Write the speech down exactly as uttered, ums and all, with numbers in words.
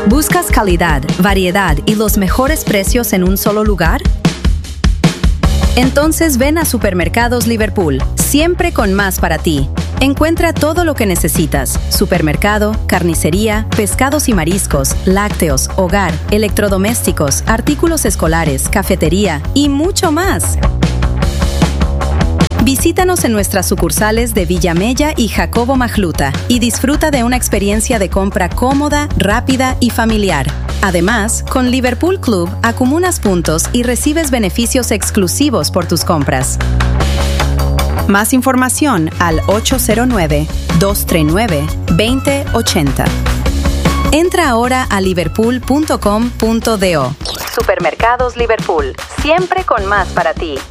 ¿Buscas calidad, variedad y los mejores precios en un solo lugar? Entonces ven a Supermercados Liverpool, siempre con más para ti. Encuentra todo lo que necesitas: supermercado, carnicería, pescados y mariscos, lácteos, hogar, electrodomésticos, artículos escolares, cafetería y mucho más. Visítanos en nuestras sucursales de Villamella y Jacobo Majluta y disfruta de una experiencia de compra cómoda, rápida y familiar. Además, con Liverpool Club acumulas puntos y recibes beneficios exclusivos por tus compras. Más información al ocho cero nueve, dos tres nueve, dos cero ocho cero. Entra ahora a liverpool punto com punto do. Supermercados Liverpool, siempre con más para ti.